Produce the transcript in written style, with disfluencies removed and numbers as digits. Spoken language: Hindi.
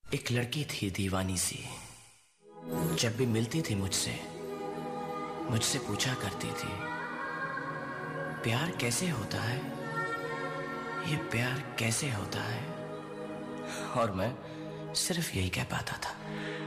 एक लड़की थी दीवानी सी, जब भी मिलती थी मुझसे मुझसे पूछा करती थी, प्यार कैसे होता है, ये प्यार कैसे होता है। और मैं सिर्फ यही कह पाता था।